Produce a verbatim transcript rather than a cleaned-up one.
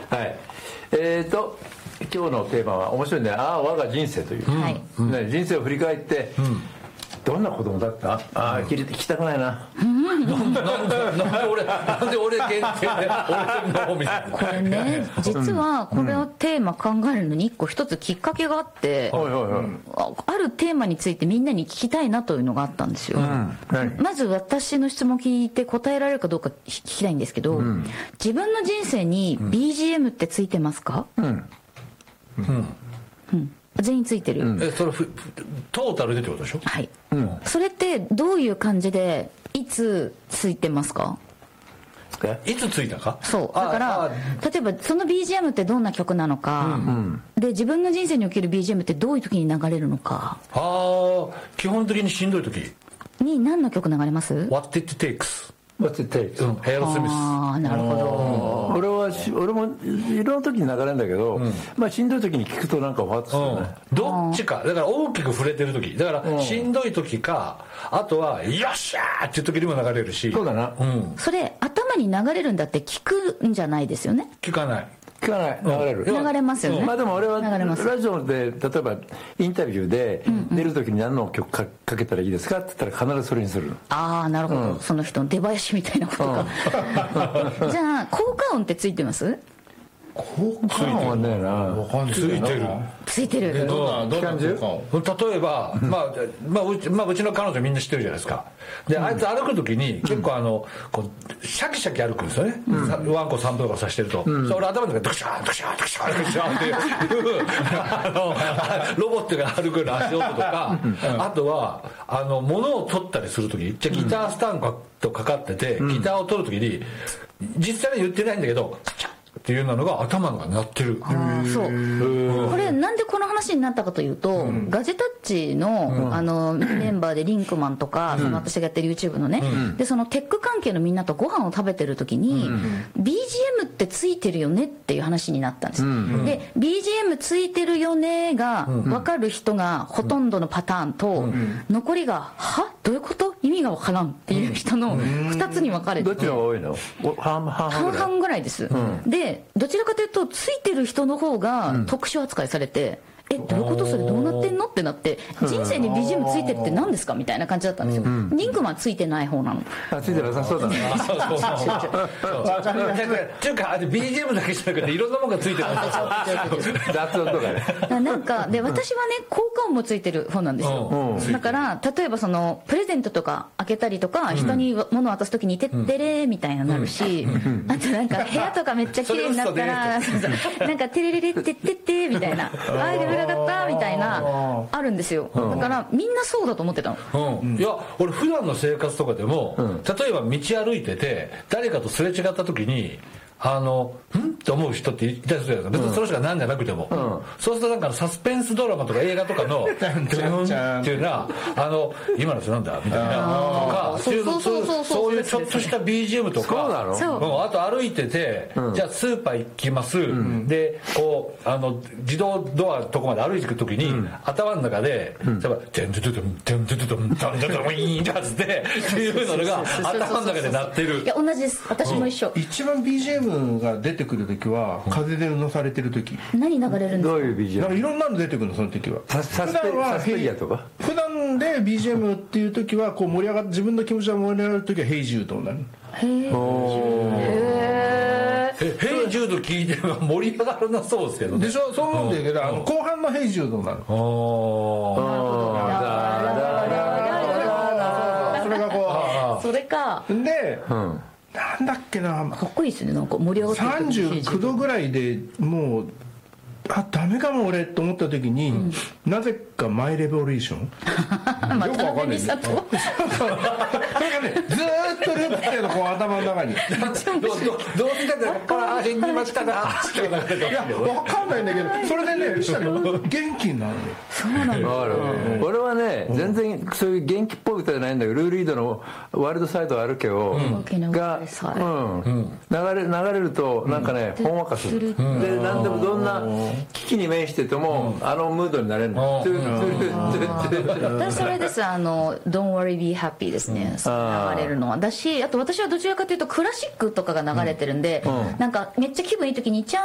はいえーと今日のテーマは面白いね。ああ我が人生という、はいね、人生を振り返って、うん、どんな子供だった？ああ聞きたくないな。 なんで俺なんで俺限定で俺の方みたいな。 これね実はこれをテーマ考えるのに一個一つきっかけがあって、うん、あるテーマについてみんなに聞きたいなというのがあったんですよ、うん、まず私の質問を聞いて答えられるかどうか聞きたいんですけど、うん、自分の人生に ビージーエム ってついてますか？うん、うんうん、全員ついてる、うん、 えそれトータルでってことでしょ？ はい、うん、それってどういう感じでいつついてますか？ いつついたか？ そうだから例えばその ビージーエム ってどんな曲なのか、うんうん、で自分の人生における ビージーエム ってどういう時に流れるのか。 ああ基本的にしんどい時に何の曲流れます？ What It Takes What It Takes、うん、 エアロスミス。 ああなるほど。 俺は俺もいろんな時に流れるんだけど、うん、まあしんどい時に聞くとなんかファッとするね、 うん、どっちかだから大きく触れてる時だからしんどい時かあとはよっしゃーっていう時にも流れるし。 そうだな、 うん、それ頭に流れるんだって聞くんじゃないですよね。 聞かない聞かない流れる、 流れますよね。 まあでも俺はラジオで例えばインタビューで出る時に何の曲 か, かけたらいいですかって言ったら必ずそれにする。 ああなるほど、うん、その人の出囃子みたいなことか、うん、じゃあ効果音ってついてます？ 効果音はねえな。 ついてるついてる。 えどんなどんな効果音？例えば、まあまあうちまあうちの彼女みんな知ってるじゃないですか。で、うん、あいつ歩く時に結構あのこうシャキシャキ歩くんですよね、うん、ワンコ散歩とかさしてると、うん、そ俺頭の中でドクシャードクシャードクシャードクシャーっていうあのロボットが歩くような足音とか、うん、あとはあの物を取ったりする時じゃあギタースタンドかかってて、うん、ギターを取る時に実際に言ってないんだけどっていうのが頭が鳴ってる。 あそうこれなんでこの話になったかというと、うん、ガジェタッチ の,、うん、あのメンバーでリンクマンとか、うん、その私がやってる YouTube のね、うん、でそのテック関係のみんなとご飯を食べてる時に、うん、ビージーエム ってついてるよねっていう話になったんです、うん、で ビージーエム ついてるよねが分かる人がほとんどのパターンと、うん、残りがはどういうこと意味が分からんっていう人のふたつに分かれて、 どっちが多いの？半 々ぐらいです、うん、でどちらかというとついてる人の方が特殊扱いされて、うん、えどういうことそれどうなってんのってなって人生に ビージーエム ついてるって何ですかみたいな感じだったんですよ、うん、リンクマンついてない方なの。 あついてなさそうだねっていうか ビージーエム だけじゃなくていろんなものがついてる雑音とかねなんかで私はね効果音もついてる方なんですよ、うん、だから例えばそのプレゼントとか開けたりとか、うん、人に物を渡す時に「てってれ」みたいになるし、うん、あとなんか部屋とかめっちゃ綺麗になったらなんか「てれれれってってって」みたいな「あれでなかった」みたいなあるんですよ。だからみんなそうだと思ってたの、 うん、いや俺普段の生活とかでも、うん、例えば道歩いてて誰かとすれ違った時にあのんって思う人っていたりするじゃないですか。別にその人が何じゃなくても、うん、そうするとなんかサスペンスドラマとか映画とかの「っていうのはあの今の人なんだ」みたいなとかそういうちょっとした ビージーエム とかあと歩いてて、うん、じゃあスーパー行きます、うん、でこうあの自動ドアのとこまで歩いていく時に、うん、頭の中で「例えばテントゥトゥトゥンテントゥトゥトゥンテントゥトゥトゥンウィーン」ってやつでっていうのが頭の中で鳴ってる。 いや同じです。私も一緒。 一番 ビージーエムが出てくる時は風でうなされてる時。 何流れるんですか？ どういう ビージーエム？ なんかいろんなの出てくるのその時は。 サスペサスペリアとか。 普段で ビージーエム っていう時はこう盛り上が自分の気持ちが盛り上がる時はヘイジュードになる。 へえ。ヘイジュード聞いて盛り上がらなそうですけどね。 でしょそう思うんだけど、あの後半のヘイジュードになる。それがこう。それか。 で。うんなんだっけなかっこいいですね。なんか盛り上がってるさんじゅうきゅうどぐらいでもうあダメかも俺と思った時に、うん、なぜかマイレボリューションよくわかんないそれがねずーっとループしてるのこう頭の中にどうしてたらこら辺にましたないやわかんないんだけどそれでねしたら元気になる。 そうなんだ。 俺はね全然そういう元気っぽい歌じゃないんだけどルー・リードのワイルドサイド歩けをが流れ流れるとなんかねほんわかする。で何でもどんな危機に面してても、うん、あのムードになれるの。 私それですあの Don't worry be happy ですね、うん、流れるのはだしあと私はどちらかというとクラシックとかが流れてるんで、うん、なんかめっちゃ気分いい時にチャ